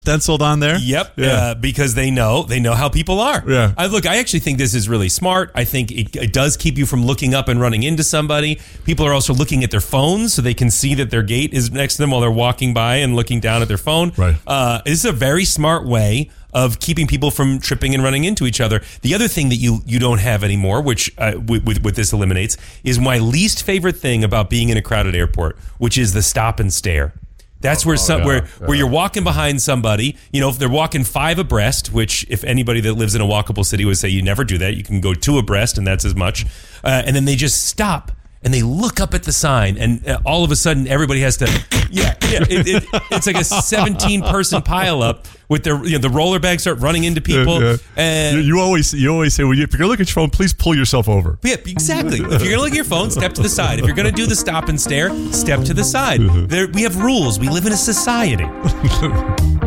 stenciled on there. Yep. Yeah. Because they know how people are. Yeah. I actually think this is really smart. I think it does keep you from looking up and running into somebody. People are also looking at their phones so they can see that their gate is next to them while they're walking by and looking down at their phone. Right. This is a very smart way of keeping people from tripping and running into each other. The other thing that you don't have anymore, which with this eliminates, is my least favorite thing about being in a crowded airport, which is the stop and stare. That's where you're walking behind somebody, if they're walking 5 abreast, which if anybody that lives in a walkable city would say you never do that. You can go 2 abreast and that's as much. And then they just stop and they look up at the sign and all of a sudden everybody has to, it's like a 17-person pileup with their, the roller bags start running into people. Yeah. And you always say, if you're going to look at your phone, please pull yourself over. Yeah, exactly. If you're going to look at your phone, step to the side. If you're going to do the stop and stare, step to the side. We have rules. We live in a society.